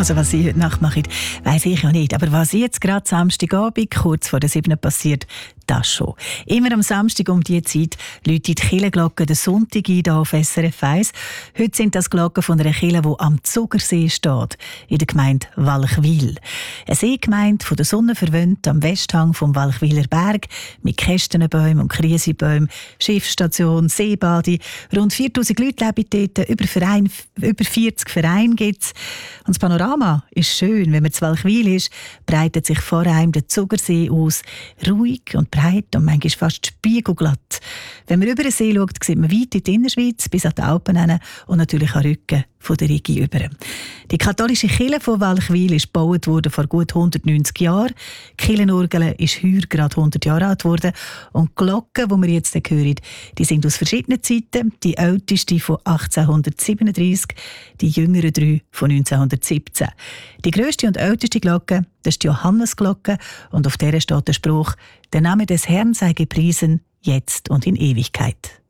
Also was Sie heute Nacht machen, weiss ich ja nicht. Aber was jetzt gerade Samstagabend, kurz vor der 7. passiert, das schon. Immer am Samstag um diese Zeit läutet die Kirchenglocken den Sonntag ein, hier auf SRF 1. Heute sind das Glocken von einer Kirche, die am Zugersee steht, in der Gemeinde Walchwil. Eine Seegemeinde von der Sonne verwöhnt am Westhang vom Walchwiler Berg mit Kästenbäumen und Krisibäumen, Schiffsstation, Seebade. Rund 4000 Leute leben dort, über 40 Vereine gibt es. Und das Panorama ist schön. Wenn man zu Walchwil ist, breitet sich vor einem der Zugersee aus, ruhig und breit und manchmal fast spiegelglatt. Wenn man über den See schaut, sieht man weit in die Innerschweiz bis an die Alpen hin und natürlich an Rücken von der Rigi über. Die katholische Kirche von Walchwil ist gebaut worden vor gut 190 Jahren. Die Kirchenorgel ist heuer gerade 100 Jahre alt geworden. Und die Glocken, die wir jetzt hören, die sind aus verschiedenen Zeiten. Die älteste von 1837, die jüngeren 3 von 1917. Die grösste und älteste Glocke, das ist die Johannesglocke. Und auf der steht der Spruch: Der Name des Herrn sei gepriesen, jetzt und in Ewigkeit.